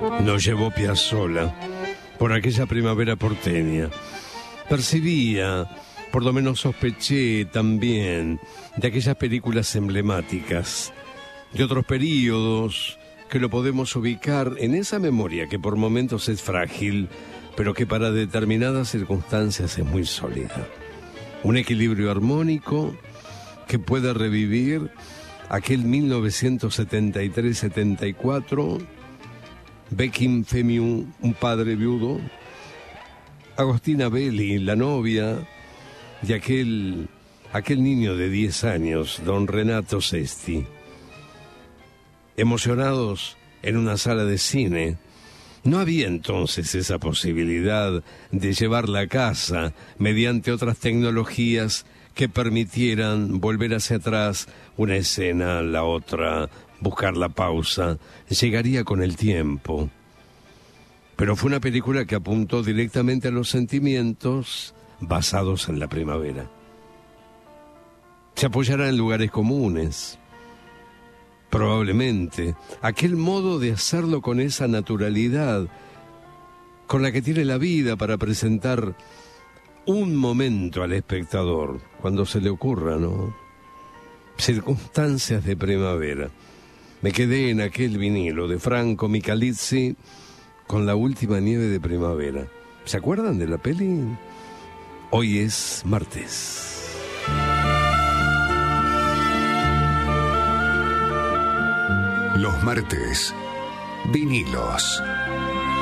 Nos llevó Piazzolla por aquella primavera porteña. Percibía, por lo menos sospeché también, de aquellas películas emblemáticas, de otros períodos que lo podemos ubicar en esa memoria que por momentos es frágil, pero que para determinadas circunstancias es muy sólida. Un equilibrio armónico que puede revivir aquel 1973-74, Beckham Femiu, un padre viudo, Agostina Belli, la novia de aquel niño de 10 años, don Renato Sesti. Emocionados en una sala de cine. No había entonces esa posibilidad de llevarla a casa mediante otras tecnologías que permitieran volver hacia atrás una escena, la otra, buscar la pausa. Llegaría con el tiempo. Pero fue una película que apuntó directamente a los sentimientos basados en la primavera. Se apoyará en lugares comunes. Probablemente, aquel modo de hacerlo con esa naturalidad con la que tiene la vida para presentar un momento al espectador, cuando se le ocurra, ¿no? Circunstancias de primavera. Me quedé en aquel vinilo de Franco Michalizzi con La última nieve de primavera. ¿Se acuerdan de la peli? Hoy es martes. Los martes, vinilos.